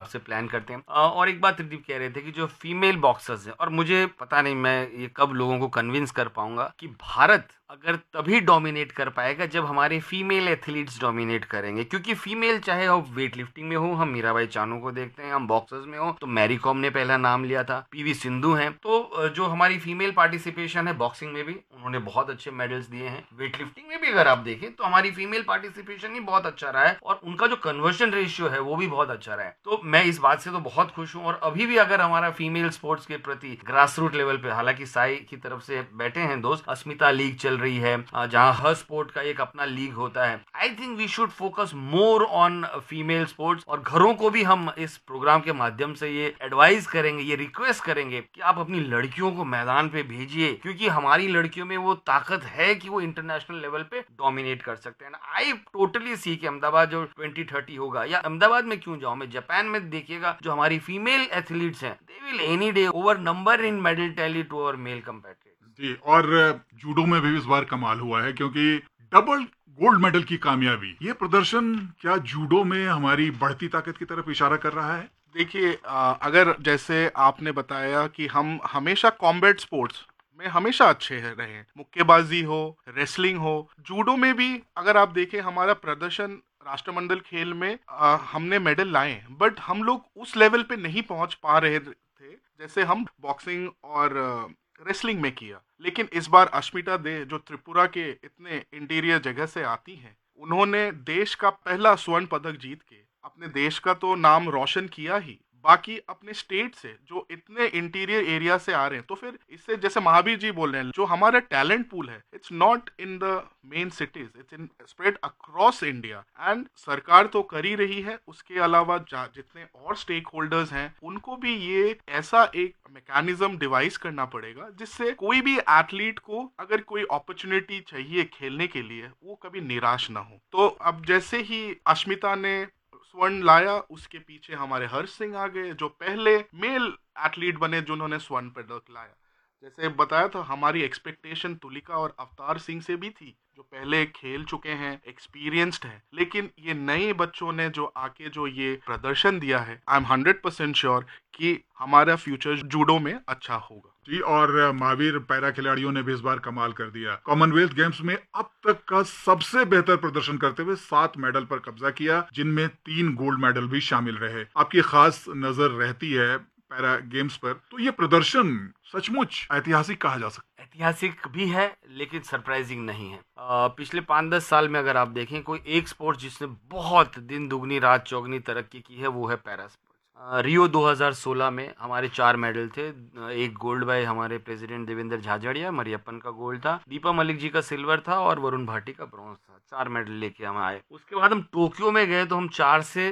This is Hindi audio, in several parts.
से प्लान करते हैं। और एक बात त्रिदीप कह रहे थे कि जो फीमेल बॉक्सर्स हैं, और मुझे पता नहीं मैं ये कब लोगों को कन्विंस कर पाऊंगा कि भारत अगर तभी डोमिनेट कर पाएगा जब हमारे फीमेल एथलीट्स डोमिनेट करेंगे, क्योंकि फीमेल चाहे वो वेट लिफ्टिंग में हो, हम मीराबाई चानू को देखते हैं, हम बॉक्सर्स में हो तो मैरी कॉम ने पहला नाम लिया था, पीवी सिंधु हैं, तो जो हमारी फीमेल पार्टिसिपेशन है बॉक्सिंग में भी उन्होंने बहुत अच्छे मेडल्स दिए हैं, वेट लिफ्टिंग में भी अगर आप देखें तो हमारी फीमेल पार्टिसिपेशन ही बहुत अच्छा रहा है और उनका जो कन्वर्जन रेशियो है वो भी बहुत अच्छा रहा है। तो मैं इस बात से तो बहुत खुश हूँ। और अभी भी अगर हमारा फीमेल स्पोर्ट्स के प्रति ग्रास रूट लेवल पे, हालांकि साई की तरफ से बैठे हैं दोस्त, अस्मिता लीग चल रही है जहां हर स्पोर्ट का एक अपना लीग होता है। I think we should focus more on female sports, और घरों को भी हम इस प्रोग्राम के माध्यम से ये एडवाइस करेंगे, ये रिक्वेस्ट करेंगे कि आप अपनी लड़कियों को मैदान पे भेजिए, क्योंकि हमारी लड़कियों में वो ताकत है कि वो इंटरनेशनल लेवल पे डोमिनेट कर सकते हैं। आई टोटली सी कि अहमदाबाद जो 2030 होगा, या अहमदाबाद में क्यों जाऊं मैं, जापान में देखिएगा जो हमारी फीमेल एथलीट्स हैं, they will any day over number in medal tally to our mail competitors. जी, और जूडो में भी इस बार कमाल हुआ है क्योंकि डबल गोल्ड मेडल की कामयाबी, ये प्रदर्शन क्या जूडो में हमारी बढ़ती ताकत की तरफ इशारा कर रहा है? देखिए, अगर जैसे आपने बताया कि हम हमेशा कॉम्बैट स्पोर्ट्स में हमेशा अच्छे रहे हैं, मुक्केबाजी हो, रेसलिंग हो, जूडो में भी अगर आप देखें हमारा प्रदर्शन राष्ट्रमंडल खेल में हमने मेडल लाए, बट हम लोग उस लेवल पे नहीं पहुंच पा रहे थे जैसे हम बॉक्सिंग और रेसलिंग में किया। लेकिन इस बार अश्मिता दे जो त्रिपुरा के इतने इंटीरियर जगह से आती हैं, उन्होंने देश का पहला स्वर्ण पदक जीत के अपने देश का तो नाम रोशन किया ही, बाकी अपने स्टेट से जो इतने इंटीरियर एरिया से आ रहे हैं, तो फिर इससे जैसे महावीर जी बोल रहे हैं, जो हमारा टैलेंट पूल है, it's not in the main cities, it's in spread across India. And सरकार तो कर ही रही है, उसके अलावा जितने और स्टेक होल्डर्स हैं उनको भी ये ऐसा एक मैकेनिज्म डिवाइस करना पड़ेगा जिससे कोई भी एथलीट को अगर कोई अपॉर्चुनिटी चाहिए खेलने के लिए, वो कभी निराश ना हो। तो अब जैसे ही अश्मिता ने स्वर्ण लाया, उसके पीछे हमारे हर्ष सिंह आ गए जो पहले मेल एथलीट बने जिन्होंने स्वर्ण पदक लाया। जैसे बताया था, हमारी एक्सपेक्टेशन तुलिका और अवतार सिंह से भी थी जो पहले खेल चुके हैं, एक्सपीरियंस्ड हैं, लेकिन ये नए बच्चों ने जो आके जो ये प्रदर्शन दिया है, आई एम 100% श्योर कि हमारा फ्यूचर जूडो में अच्छा होगा। जी, और महावीर पैरा खिलाड़ियों ने भी इस बार कमाल कर दिया। कॉमनवेल्थ गेम्स में अब तक का सबसे बेहतर प्रदर्शन करते हुए 7 मेडल पर कब्जा किया, जिनमें 3 गोल्ड मेडल भी शामिल रहे। आपकी खास नजर रहती है पैरा गेम्स पर, तो ये प्रदर्शन सचमुच ऐतिहासिक कहा जा सकता है। ऐतिहासिक भी है लेकिन सरप्राइजिंग नहीं है। पिछले 5-10 साल में अगर आप देखें कोई एक स्पोर्ट्स जिसने बहुत दिन दुगनी रात चौगनी तरक्की की है, वो है पैरा स्पोर्ट्स। रियो 2016 में हमारे 4 मेडल थे, एक गोल्ड बाय हमारे प्रेसिडेंट देवेंद्र झाझड़िया, मरियप्पन का गोल्ड था, दीपा मलिक जी का सिल्वर था और वरुण भाटी का ब्रॉन्ज था। 4 मेडल लेके हम आए। उसके बाद हम टोक्यो में गए तो हम 4 से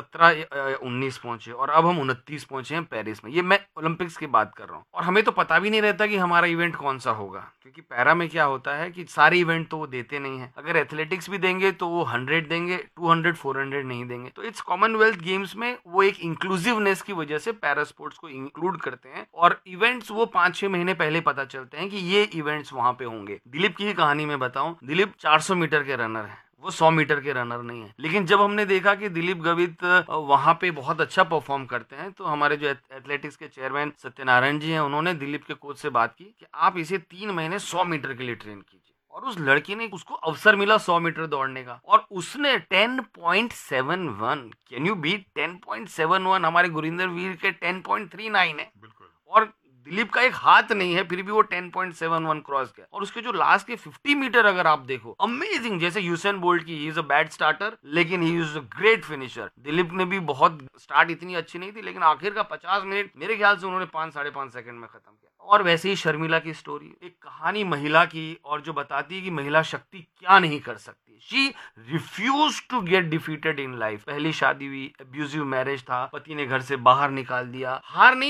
17-19 पहुंचे और अब हम 29 पहुंचे हैं पेरिस में। ये मैं ओलंपिक्स की बात कर रहा हूँ। और हमें तो पता भी नहीं रहता कि हमारा इवेंट कौन सा होगा, क्योंकि पैरा में क्या होता है कि सारे इवेंट तो वो देते नहीं है। अगर एथलेटिक्स भी देंगे तो वो 100 देंगे, 200 400 नहीं देंगे। तो इट्स कॉमनवेल्थ गेम्स में वो एक इंक्लूसिवनेस की वजह से पैरा स्पोर्ट्स को इंक्लूड करते हैं और इवेंट्स वो 5-6 महीने पहले पता चलते हैं कि ये इवेंट्स वहां पे होंगे। दिलीप की ही कहानी में बताऊं, दिलीप 400 मीटर के रनर है, वो 100 मीटर के रनर नहीं है। लेकिन जब हमने देखा कि दिलीप गवित वहां पे बहुत अच्छा परफॉर्म करते हैं, तो हमारे जो एथलेटिक्स के चेयरमैन सत्यनारायण जी हैं, उन्होंने दिलीप के कोच से बात की कि आप इसे 3 महीने 100 मीटर के लिए ट्रेन कीजिए। और उस लड़की ने, उसको अवसर मिला 100 मीटर दौड़ने का और उसने 10.71, कैन यू बीट 10.71? हमारे गुरिंदर वीर के 10.39 है। बिल्कुल। और दिलीप का एक हाथ नहीं है, फिर भी वो 10.71 क्रॉस किया। और उसके जो लास्ट के 50 मीटर अगर आप देखो, अमेजिंग। जैसे यूसेन बोल्ट की, he is a bad starter लेकिन he is a great finisher. Dilip ने भी बहुत, स्टार्ट इतनी अच्छी नहीं थी लेकिन आखिर का 50 मिनट मेरे ख्याल से उन्होंने 5-5.5 सेकंड में खत्म किया। और वैसे ही शर्मिला की स्टोरी, एक कहानी महिला की, और जो बताती है कि महिला शक्ति क्या नहीं कर सकती। She refuse to get defeated in life. पहली शादी हुई, अब्यूजिव मैरिज था, पति ने घर से बाहर निकाल दिया, हार नहीं मानी,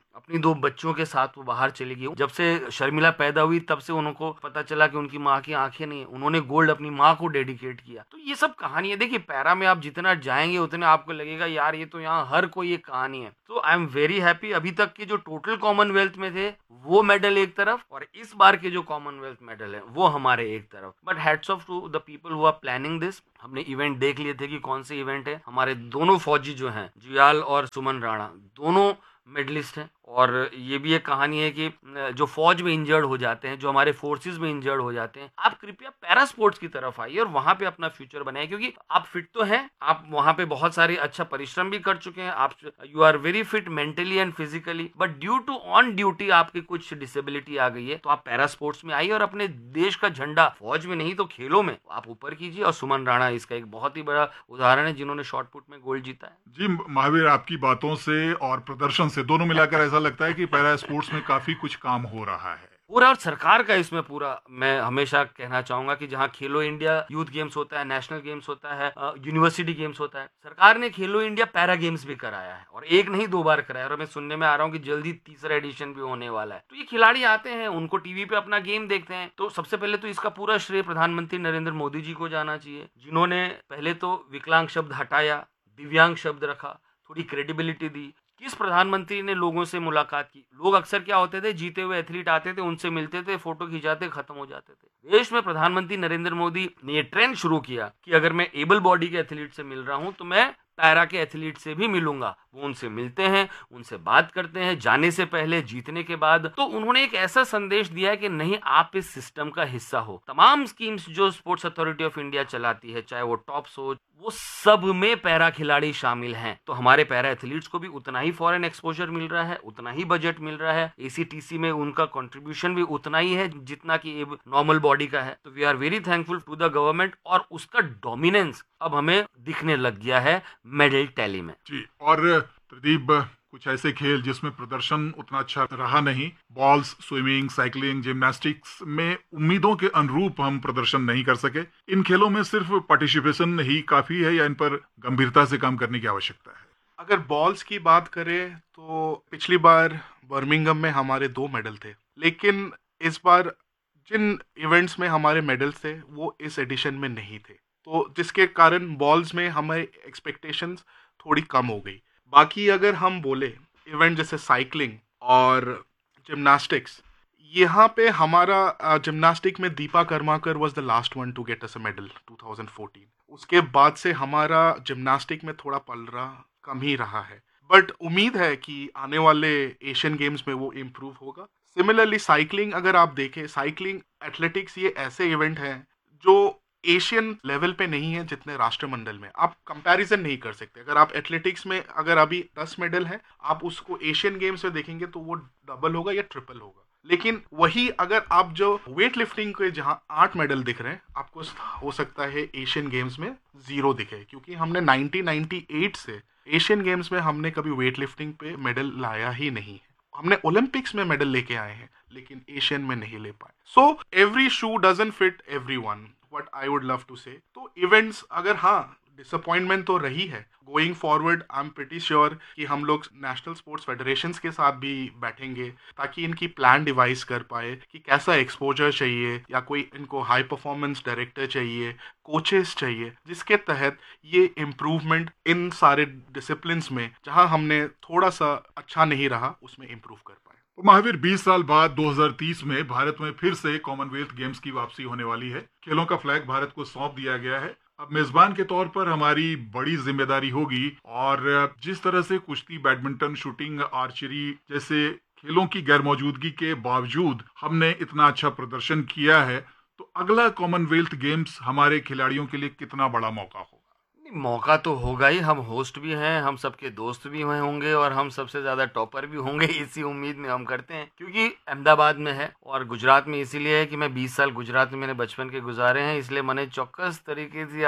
अपनी 2 बच्चों के साथ वो बाहर चली गई। जब से शर्मिला पैदा हुई तब से उनको पता चला कि उनकी माँ की आंखें नहीं है, उन्होंने गोल्ड अपनी माँ को डेडिकेट किया। तो ये सब कहानी है। देखिए पैरा में आप जितना जाएंगे उतने आपको लगेगा यार ये तो यहाँ हर कोई एक कहानी है। तो आई एम वेरी हैप्पी। अभी तक के जो टोटल कॉमनवेल्थ में थे वो मेडल एक तरफ, और इस बार के जो कॉमनवेल्थ मेडल है वो हमारे एक तरफ। But hats off to the people who are planning this. हमने इवेंट देख लिए थे कि कौन से इवेंट है। हमारे दोनों फौजी जो हैं, जुयाल और सुमन राणा, दोनों मेडलिस्ट हैं। और ये भी एक कहानी है कि जो फौज में इंजर्ड हो जाते हैं, जो हमारे फोर्सेस में इंजर्ड हो जाते हैं, आप कृपया पैरा स्पोर्ट्स की तरफ आइए और वहां पे अपना फ्यूचर बनाए। क्योंकि आप फिट तो हैं, आप वहां पे बहुत सारे अच्छा परिश्रम भी कर चुके हैं, आप you are very fit mentally and physically, but due to on duty आपकी कुछ डिसेबिलिटी आ गई है, तो आप पैरा स्पोर्ट्स में आइए और अपने देश का झंडा फौज में नहीं तो खेलों में आप ऊपर कीजिए। और सुमन राणा इसका एक बहुत ही बड़ा उदाहरण है, जिन्होंने शॉर्ट पुट में गोल्ड जीता है। जी महावीर, आपकी बातों से और प्रदर्शन से दोनों मिलाकर ऐसा लगता है कि पैरा स्पोर्ट्स में काफी कुछ काम हो रहा है। पूरा, और सरकार का इसमें पूरा, मैं हमेशा कहना चाहूंगा कि जहां खेलो इंडिया यूथ गेम्स होता है, नेशनल गेम्स होता है, यूनिवर्सिटी गेम्स होता है, सरकार ने खेलो इंडिया पैरा गेम्स भी कराया है, और एक नहीं 2 बार कराया। और मैं सुनने में आ रहा हूँ कि जल्दी 3रा एडिशन भी होने वाला है। तो ये खिलाड़ी आते हैं, उनको टीवी पे अपना गेम देखते हैं। तो सबसे पहले तो इसका पूरा श्रेय प्रधानमंत्री नरेंद्र मोदी जी को जाना चाहिए, जिन्होंने पहले तो विकलांग शब्द हटाया, दिव्यांग शब्द रखा, थोड़ी क्रेडिबिलिटी दी। किस प्रधानमंत्री ने लोगों से मुलाकात की? लोग अक्सर क्या होते थे, जीते हुए एथलीट आते थे, उनसे मिलते थे, फोटो खिंचाते, खत्म हो जाते थे। देश में प्रधानमंत्री नरेंद्र मोदी ने ये ट्रेंड शुरू किया कि अगर मैं एबल बॉडी के एथलीट से मिल रहा हूं तो मैं पैरा के एथलीट से भी मिलूंगा। वो उनसे मिलते हैं, उनसे बात करते हैं, जाने से पहले, जीतने के बाद। तो उन्होंने एक ऐसा संदेश दिया है कि नहीं, आप इस सिस्टम का हिस्सा हो। तमाम स्कीम्स जो स्पोर्ट्स अथॉरिटी ऑफ इंडिया चलाती है, चाहे वो टॉप्स हो, वो सब में पैरा खिलाड़ी शामिल हैं। तो हमारे पैरा एथलीट्स को भी उतना ही फॉरेन एक्सपोजर मिल रहा है, उतना ही बजट मिल रहा है, एसीटीसी में उनका कंट्रीब्यूशन भी उतना ही है जितना कि नॉर्मल बॉडी का है। तो we are very thankful to the government, और उसका डोमिनेंस अब हमें दिखने लग गया है मेडल टैली में। जी, और प्रदीप, कुछ ऐसे खेल जिसमें प्रदर्शन उतना अच्छा रहा नहीं, बॉल्स, स्विमिंग, साइकिलिंग, जिम्नास्टिक्स में उम्मीदों के अनुरूप हम प्रदर्शन नहीं कर सके। इन खेलों में सिर्फ पार्टिसिपेशन ही काफी है या इन पर गंभीरता से काम करने की आवश्यकता है? अगर बॉल्स की बात करें तो पिछली बार बर्मिंघम में हमारे 2 मेडल थे, लेकिन इस बार जिन इवेंट्स में हमारे मेडल्स थे वो इस एडिशन में नहीं थे, तो जिसके कारण बॉल्स में हमारी एक्सपेक्टेशंस थोड़ी कम हो गई। बाकी अगर हम बोले इवेंट जैसे साइकिलिंग और जिम्नास्टिक्स, यहाँ पे हमारा जिम्नास्टिक में Deepa Karmakar was the last one to get us a medal 2014। उसके बाद से हमारा जिम्नास्टिक में थोड़ा पलड़ा कम ही रहा है, बट उम्मीद है कि आने वाले एशियन गेम्स में वो इम्प्रूव होगा। सिमिलरली साइकिलिंग अगर आप देखें, साइकिलिंग, एथलेटिक्स, ये ऐसे इवेंट हैं जो एशियन लेवल पे नहीं है जितने राष्ट्रमंडल में। आप कंपैरिजन नहीं कर सकते। अगर आप एथलेटिक्स में अगर अभी 10 मेडल है, आप उसको एशियन गेम्स में देखेंगे तो वो डबल होगा या ट्रिपल होगा। लेकिन वही अगर आप जो वेट लिफ्टिंग के जहां 8 मेडल दिख रहे हैं, आपको हो सकता है एशियन गेम्स में 0 दिखे, क्योंकि हमने 1998 से एशियन गेम्स में हमने कभी वेट लिफ्टिंग पे मेडल लाया ही नहीं है। हमने ओलंपिक्स में मेडल लेके आए हैं लेकिन एशियन में नहीं ले पाए। So every shoe doesn't fit everyone, what I would love to से। तो इवेंट्स अगर, हाँ, डिसअपॉइंटमेंट तो रही है। Going forward I am pretty sure कि हम लोग नेशनल स्पोर्ट्स फेडरेशंस के साथ भी बैठेंगे ताकि इनकी प्लान डिवाइस कर पाए कि कैसा एक्सपोजर चाहिए, या कोई इनको हाई परफॉर्मेंस डायरेक्टर चाहिए, कोचेस चाहिए, जिसके तहत ये इम्प्रूवमेंट इन सारे डिसिप्लिन्स में जहां हमने थोड़ा सा अच्छा नहीं रहा उसमें इम्प्रूव कर पाए। तो महावीर, 20 साल बाद 2030 में भारत में फिर से कॉमनवेल्थ गेम्स की वापसी होने वाली है। खेलों का फ्लैग भारत को सौंप दिया गया है। अब मेजबान के तौर पर हमारी बड़ी जिम्मेदारी होगी, और जिस तरह से कुश्ती, बैडमिंटन, शूटिंग, आर्चरी जैसे खेलों की गैरमौजूदगी के बावजूद हमने इतना अच्छा प्रदर्शन किया है, तो अगला कॉमनवेल्थ गेम्स हमारे खिलाड़ियों के लिए कितना बड़ा मौका होगा? मौका तो होगा ही। हम होस्ट भी हैं, हम सबके दोस्त भी हुए होंगे, और हम सबसे ज्यादा टॉपर भी होंगे, इसी उम्मीद में हम करते हैं। क्योंकि अहमदाबाद में है और गुजरात में इसीलिए है कि मैं 20 साल गुजरात में मैंने बचपन के गुजारे हैं, इसलिए मैंने चौक्कस तरीके से या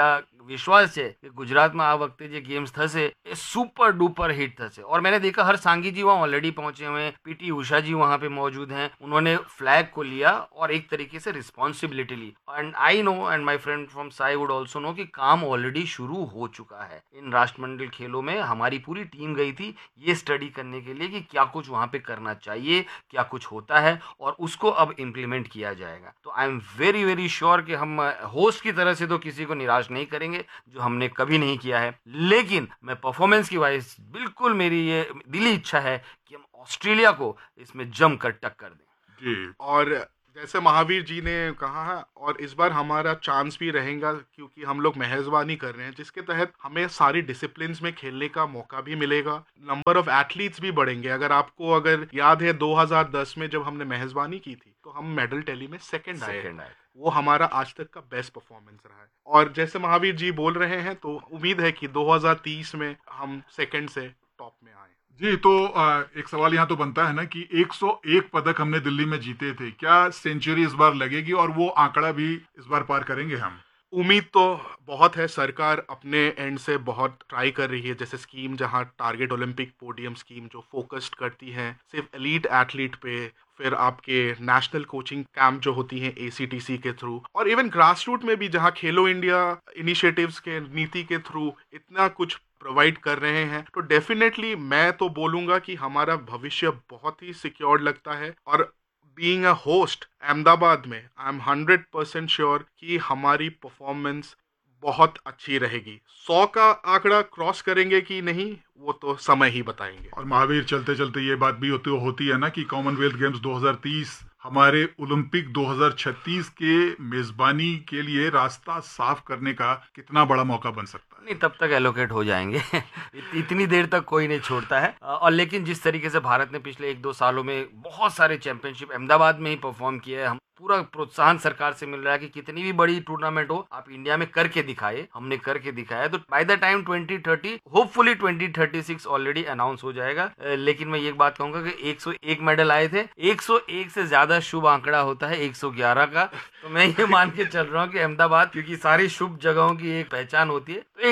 विश्वास है कि गुजरात में आ वक्त जो गेम्स थसे ए सुपर डुपर हिट थसे। और मैंने देखा हर सांगी जी वहाँ ऑलरेडी पहुंचे हुए हैं, पीटी उषा जी वहाँ पे मौजूद हैं, उन्होंने फ्लैग को लिया और एक तरीके से responsibility Lee. And I know and my friend from Sai would also no कि काम ऑलरेडी शुरू हो चुका है। इन राष्ट्रमंडल खेलों में हमारी पूरी टीम गई थी ये स्टडी करने के लिए कि क्या कुछ वहाँ पे करना चाहिए, क्या कुछ होता है, और उसको अब इम्प्लीमेंट किया जाएगा। तो I am very very sure कि हम होस्ट की तरह से तो किसी को निराश नहीं करेंगे, जो हमने कभी नहीं किया है। लेकिन मैं परफॉर्मेंस की वाइज बिल्कुल मेरी ये दिली इच्छा है कि हम ऑस्ट्रेलिया को इसमें जमकर टक्कर दें। जी। और जैसे महावीर जी ने कहा है, और इस बार हमारा चांस भी रहेगा क्योंकि हम लोग मेहजबानी कर रहे हैं, जिसके तहत हमें सारी डिसिप्लिन्स में खेलने का मौका भी मिलेगा, नंबर ऑफ एथलीट्स भी बढ़ेंगे। अगर याद है 2010 में जब हमने मेहजबानी की थी तो हम मेडल टैली में सेकंड आए। वो हमारा आज तक का बेस्ट परफॉर्मेंस रहा है। और जैसे महावीर जी बोल रहे हैं तो उम्मीद है कि 2030 में हम सेकंड से टॉप में आए। जी, तो एक सवाल यहाँ तो बनता है ना कि 101 पदक हमने दिल्ली में जीते थे, क्या सेंचुरी इस बार लगेगी और वो आंकड़ा भी इस बार पार करेंगे हम? उम्मीद तो बहुत है, सरकार अपने एंड से बहुत ट्राई कर रही है। जैसे स्कीम जहां टारगेट ओलंपिक पोडियम स्कीम जो फोकस्ड करती है सिर्फ एलीट एथलीट पे, फिर आपके नेशनल कोचिंग कैंप जो होती हैं ACTC के थ्रू, और इवन ग्रास रूट में भी जहां खेलो इंडिया इनिशिएटिव्स के नीति के थ्रू इतना कुछ प्रोवाइड कर रहे हैं, तो डेफिनेटली मैं तो बोलूँगा कि हमारा भविष्य बहुत ही सिक्योर लगता है। और बीइंग अ होस्ट अहमदाबाद में आई एम 100% श्योर कि हमारी परफॉर्मेंस बहुत अच्छी रहेगी। 100 का आंकड़ा क्रॉस करेंगे कि नहीं वो तो समय ही बताएंगे। और महावीर, चलते चलते ये बात भी होती है ना कि कॉमनवेल्थ गेम्स 2030 हमारे ओलंपिक 2036 के मेजबानी के लिए रास्ता साफ करने का कितना बड़ा मौका बन सकता है। नहीं, तब तक एलोकेट हो जाएंगे इतनी देर तक कोई नहीं छोड़ता है। और लेकिन जिस तरीके से भारत ने पिछले 1-2 सालों में बहुत सारे चैंपियनशिप अहमदाबाद में ही परफॉर्म किया है, हम पूरा प्रोत्साहन सरकार से मिल रहा है कि कितनी भी बड़ी टूर्नामेंट हो आप इंडिया में करके दिखाए। हमने करके दिखाया, तो by the time 2030 hopefully 2036 already announce हो जाएगा। लेकिन मैं ये बात कहूंगा कि 101 मेडल आए थे, 101 से ज्यादा शुभ आंकड़ा होता है 111 का। तो मैं ये मान के चल रहा हूँ कि अहमदाबाद, क्योंकि सारी शुभ जगहों की एक पहचान होती है, तो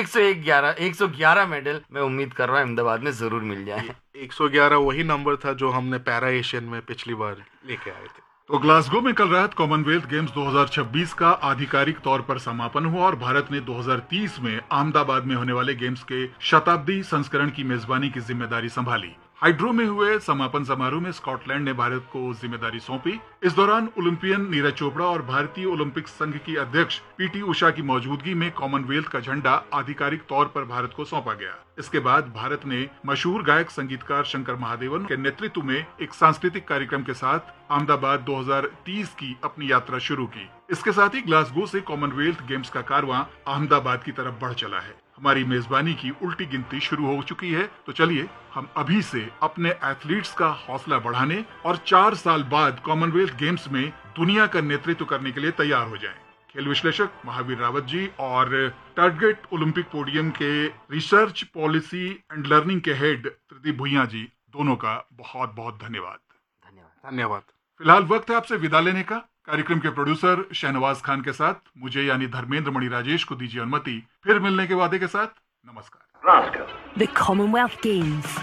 111 मेडल मैं उम्मीद कर रहा हूँ अहमदाबाद में जरूर मिल जाए। 111 वही नंबर था जो हमने पैरा एशियन में पिछली बार लेके आए थे। तो ग्लासगो में कल रात कॉमनवेल्थ गेम्स 2026 का आधिकारिक तौर पर समापन हुआ और भारत ने 2030 में अहमदाबाद में होने वाले गेम्स के शताब्दी संस्करण की मेजबानी की जिम्मेदारी संभाली। हाइड्रो में हुए समापन समारोह में स्कॉटलैंड ने भारत को जिम्मेदारी सौंपी। इस दौरान ओलंपियन नीरज चोपड़ा और भारतीय ओलंपिक संघ की अध्यक्ष पीटी उषा की मौजूदगी में कॉमनवेल्थ का झंडा आधिकारिक तौर पर भारत को सौंपा गया। इसके बाद भारत ने मशहूर गायक संगीतकार शंकर महादेवन के नेतृत्व में एक सांस्कृतिक कार्यक्रम के साथ अहमदाबाद 2030 की अपनी यात्रा शुरू की। इसके साथ ही ग्लासगो से कॉमनवेल्थ गेम्स का कारवां अहमदाबाद की तरफ बढ़ चला है। हमारी मेजबानी की उल्टी गिनती शुरू हो चुकी है। तो चलिए हम अभी से अपने एथलीट्स का हौसला बढ़ाने और 4 साल बाद कॉमनवेल्थ गेम्स में दुनिया का नेतृत्व करने के लिए तैयार हो जाएं। खेल विश्लेषक महावीर रावत जी और टारगेट ओलंपिक पोडियम के रिसर्च पॉलिसी एंड लर्निंग के हेड त्रिदीप भुइयां जी, दोनों का बहुत बहुत धन्यवाद। धन्यवाद। फिलहाल वक्त है आपसे विदा लेने का। कार्यक्रम के प्रोड्यूसर शहनवाज खान के साथ मुझे यानी धर्मेंद्र मणि राजेश को दीजिए अनुमति। फिर मिलने के वादे के साथ नमस्कार। The Commonwealth Games.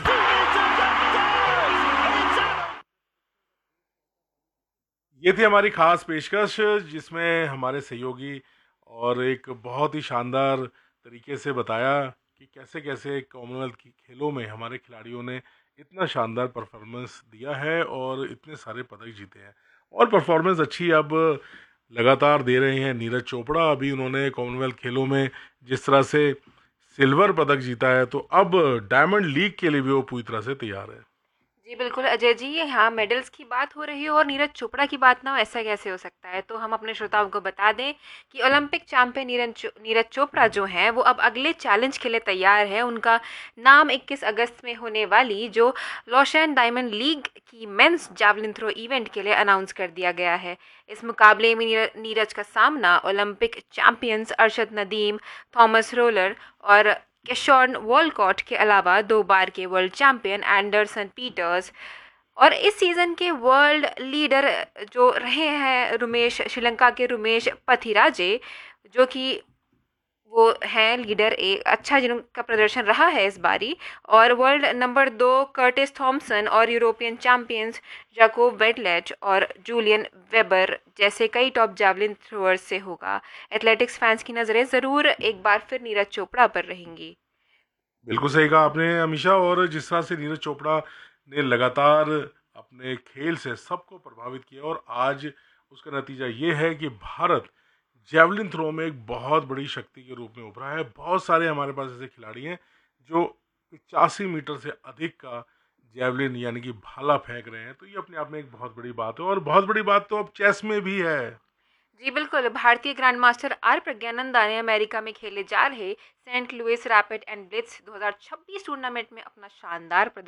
ये थी हमारी खास पेशकश जिसमें हमारे सहयोगी और एक बहुत ही शानदार तरीके से बताया कि कैसे कैसे कॉमनवेल्थ की खेलों में हमारे खिलाड़ियों ने इतना शानदार परफॉर्मेंस दिया है और इतने सारे पदक जीते हैं और परफॉर्मेंस अच्छी अब लगातार दे रहे हैं। नीरज चोपड़ा, अभी उन्होंने कॉमनवेल्थ खेलों में जिस तरह से सिल्वर पदक जीता है तो अब डायमंड लीग के लिए भी वो पूरी तरह से तैयार है। जी बिल्कुल अजय जी, यहाँ मेडल्स की बात हो रही है और नीरज चोपड़ा की बात ना हो, ऐसा कैसे हो सकता है। तो हम अपने श्रोताओं को बता दें कि ओलंपिक चैंपियन नीरज चोपड़ा जो हैं वो अब अगले चैलेंज के लिए तैयार है। उनका नाम 21 अगस्त में होने वाली जो लॉशैन डायमंड लीग की मेंस जैवलिन थ्रो इवेंट के लिए अनाउंस कर दिया गया है। इस मुकाबले में नीरज का सामना Olympic champions Arshad Nadeem, Thomas roller और केशॉन वॉलकॉट के अलावा 2 बार के वर्ल्ड चैंपियन एंडरसन पीटर्स और इस सीज़न के वर्ल्ड लीडर जो रहे हैं श्रीलंका के रुमेश पथिराजे, जो कि वो हैं लीडर एक अच्छा जिनका प्रदर्शन रहा है इस बारी, और वर्ल्ड नंबर 2 कर्टिस थॉमसन और यूरोपियन चैंपियंस जाकोब वेटलेट और जूलियन वेबर जैसे कई टॉप जैवलिन थ्रोअर्स से होगा। एथलेटिक्स फैंस की नज़रें ज़रूर एक बार फिर नीरज चोपड़ा पर रहेंगी। बिल्कुल सही कहा आपने अमीषा। और जिस तरह से नीरज चोपड़ा ने लगातार अपने खेल से सबको प्रभावित किया और आज उसका नतीजा ये है कि भारत जेवलिन थ्रो में एक बहुत बड़ी शक्ति के रूप में उभरा है। बहुत सारे हमारे पास ऐसे खिलाड़ी हैं जो 85 मीटर से अधिक का जेवलिन यानी कि भाला फेंक रहे हैं। तो ये अपने आप में एक बहुत बड़ी बात है और बहुत बड़ी बात तो अब चेस में भी है। जी बिल्कुल, भारतीय ग्रैंडमास्टर आर प्रज्ञानंदा ने अमेरिका में खेले जा रहे Saint Louis rapid and blitz 2026 tournament में अपना शानदार प्रदर्शन